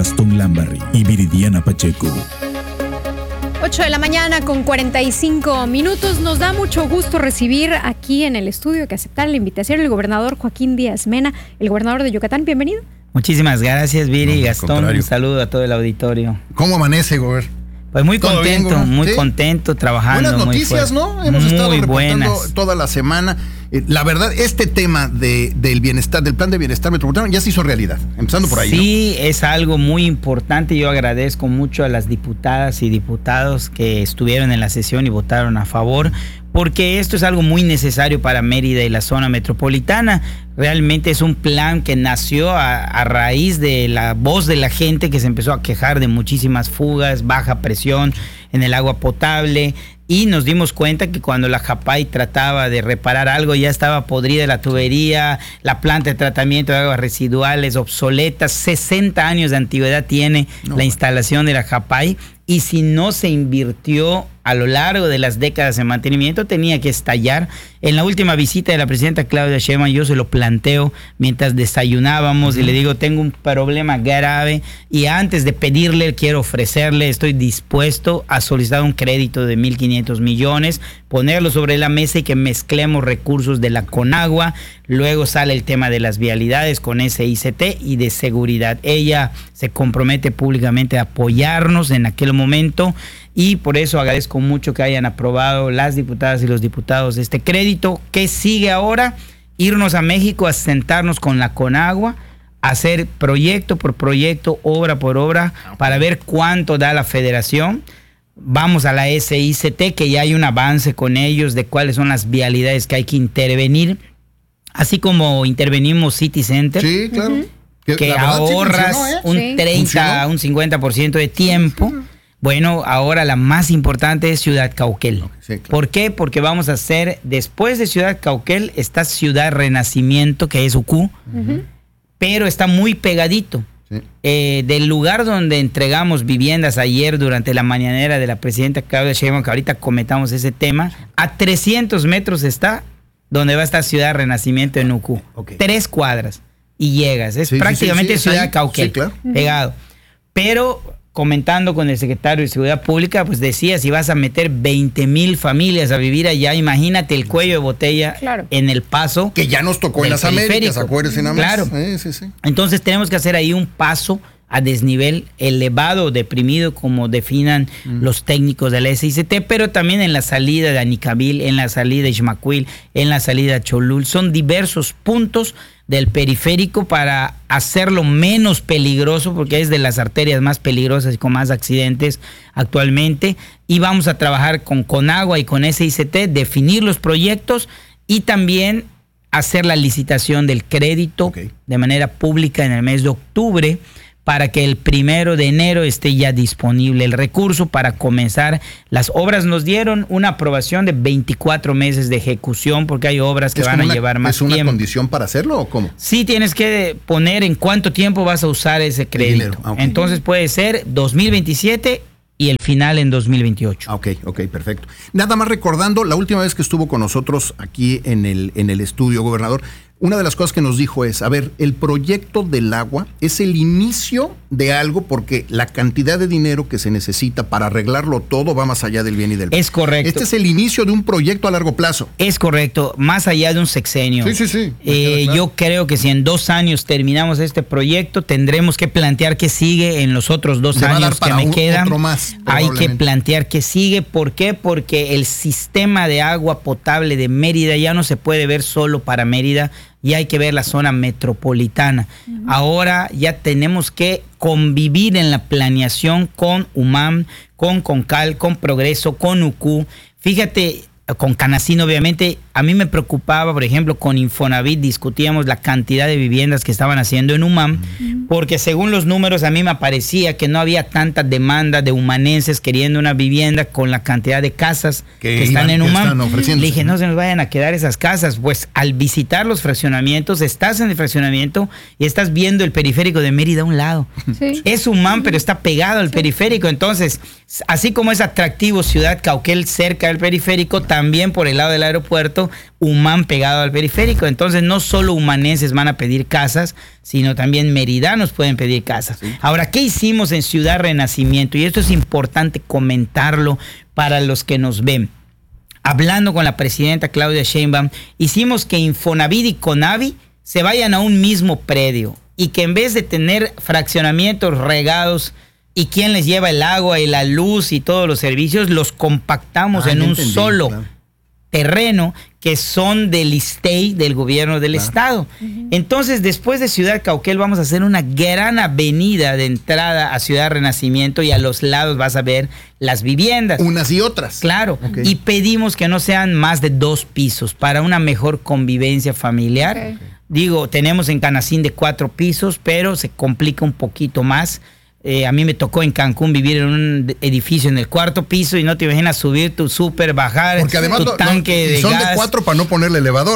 Gastón Lambarri y Viridiana Pacheco. 8 de la mañana con 45 minutos. Nos da mucho gusto recibir aquí en el estudio, que aceptar la invitación, el gobernador Joaquín Díaz Mena, el gobernador de Yucatán. Bienvenido. Muchísimas gracias, Viri y Gastón. Un saludo a todo el auditorio. ¿Cómo amanece, Gober? Pues muy contento, muy contento trabajando. Buenas noticias, ¿no? Hemos estado reportando toda la semana. La verdad, este tema del bienestar, del plan de bienestar metropolitano, ya se hizo realidad, empezando por ahí. Sí, ¿no? Es algo muy importante. Yo agradezco mucho a las diputadas y diputados que estuvieron en la sesión y votaron a favor, porque esto es algo muy necesario para Mérida y la zona metropolitana. Realmente es un plan que nació a raíz de la voz de la gente que se empezó a quejar de muchísimas fugas, baja presión en el agua potable, y nos dimos cuenta que cuando la JAPAI trataba de reparar algo ya estaba podrida la tubería, la planta de tratamiento de aguas residuales obsoleta, 60 años de antigüedad tiene la instalación de la JAPAI, y si no se invirtió a lo largo de las décadas en mantenimiento, tenía que estallar. En la última visita de la presidenta Claudia Sheinbaum, yo se lo planteo mientras desayunábamos y le digo, tengo un problema grave y antes de pedirle, quiero ofrecerle, estoy dispuesto a solicitar un crédito de 1.500 millones, ponerlo sobre la mesa y que mezclemos recursos de la Conagua. Luego sale el tema de las vialidades con SICT y de seguridad. Ella se compromete públicamente a apoyarnos en aquel momento, y por eso agradezco mucho que hayan aprobado las diputadas y los diputados este crédito. ¿Qué sigue ahora? Irnos a México a sentarnos con la Conagua, hacer proyecto por proyecto, obra por obra, para ver cuánto da la federación. Vamos a la SICT, que ya hay un avance con ellos de cuáles son las vialidades que hay que intervenir, así como intervenimos City Center. Sí, claro. Que ahorras un 30, un 50% de tiempo. Bueno, ahora la más importante es Ciudad Cauquel. Sí, claro. ¿Por qué? Porque vamos a hacer, después de Ciudad Cauquel, está Ciudad Renacimiento, que es UQ, pero está muy pegadito. Sí. Del lugar donde entregamos viviendas ayer durante la mañanera de la presidenta Claudia Sheinbaum, que ahorita comentamos ese tema, a 300 metros está donde va a estar Ciudad Renacimiento en UQ. 3 cuadras y llegas. Es prácticamente Ciudad Cauquel, claro, pegado. Pero comentando con el secretario de Seguridad Pública, pues decía, si vas a meter 20,000 familias a vivir allá, imagínate el cuello de botella en El Paso. Que ya nos tocó en las Américas, acuérdense nada más. Claro. Entonces tenemos que hacer ahí un paso a desnivel elevado o deprimido, como definan los técnicos de la SICT, pero también en la salida de Anicabil, en la salida de Ixmaquil, en la salida de Cholul. Son diversos puntos del periférico para hacerlo menos peligroso, porque es de las arterias más peligrosas y con más accidentes actualmente. Y vamos a trabajar con Conagua y con SICT, definir los proyectos y también hacer la licitación del crédito de manera pública en el mes de octubre, para que el 1 de enero esté ya disponible el recurso para comenzar las obras. Nos dieron una aprobación de 24 meses de ejecución, porque hay obras que van a llevar más tiempo. ¿Es una condición para hacerlo o cómo? Sí, tienes que poner en cuánto tiempo vas a usar ese crédito. Entonces puede ser 2027 y el final en 2028. Ok, perfecto. Nada más recordando, la última vez que estuvo con nosotros aquí en el estudio, gobernador, una de las cosas que nos dijo es, a ver, el proyecto del agua es el inicio de algo, porque la cantidad de dinero que se necesita para arreglarlo todo va más allá del bien y del mal. Es correcto. Este es el inicio de un proyecto a largo plazo. Es correcto, más allá de un sexenio. Sí. Claro. Yo creo que si en 2 años terminamos este proyecto, tendremos que plantear qué sigue en los otros 2 años que me quedan. Otro más, hay que plantear qué sigue. ¿Por qué? Porque el sistema de agua potable de Mérida ya no se puede ver solo para Mérida, y hay que ver la zona metropolitana. Ahora ya tenemos que convivir en la planeación con UMAM, con Concal, con Progreso, con UQ. Fíjate, con Canacín obviamente, a mí me preocupaba, por ejemplo, con Infonavit discutíamos la cantidad de viviendas que estaban haciendo en UMAM, porque según los números a mí me parecía que no había tanta demanda de humanenses queriendo una vivienda con la cantidad de casas que están en UMAM. Le dije, no se nos vayan a quedar esas casas. Pues al visitar los fraccionamientos, estás en el fraccionamiento y estás viendo el periférico de Mérida a un lado. Sí. Es UMAM, pero está pegado al periférico. Entonces, así como es atractivo Ciudad Cauquel cerca del periférico, también por el lado del aeropuerto fraccionamiento Humán pegado al periférico. Entonces no solo humanenses van a pedir casas, sino también meridanos pueden pedir casas. Sí. Ahora, ¿qué hicimos en Ciudad Renacimiento? Y esto es importante comentarlo para los que nos ven. Hablando con la presidenta Claudia Sheinbaum, hicimos que Infonavit y Conavi se vayan a un mismo predio y que en vez de tener fraccionamientos regados y quién les lleva el agua y la luz y todos los servicios, los compactamos en un solo terreno que son del ISTEI, del gobierno del estado. Entonces, después de Ciudad Cauquel vamos a hacer una gran avenida de entrada a Ciudad Renacimiento y a los lados vas a ver las viviendas. Unas y otras. Claro. Okay. Y pedimos que no sean más de 2 pisos para una mejor convivencia familiar. Okay. Digo, tenemos en Canacín de 4 pisos, pero se complica un poquito más. A mí me tocó en Cancún vivir en un edificio en el 4º piso y no te imaginas subir tu súper, bajar. Porque además tu tanque de son gas. de 4 para no ponerle elevador.